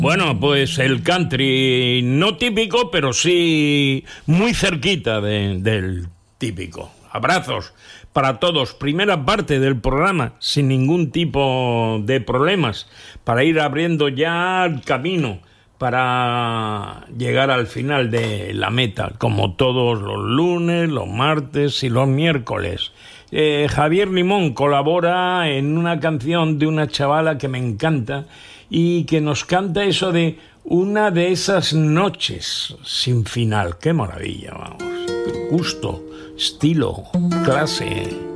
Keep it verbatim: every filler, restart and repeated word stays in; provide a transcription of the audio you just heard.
Bueno, pues el country no típico, pero sí muy cerquita de, del típico. Abrazos para todos. Primera parte del programa sin ningún tipo de problemas para ir abriendo ya el camino para llegar al final de la meta, como todos los lunes, los martes y los miércoles. Eh, Javier Limón colabora en una canción de una chavala que me encanta y que nos canta eso de una de esas noches sin final. ¡Qué maravilla! Vamos, gusto, estilo, clase.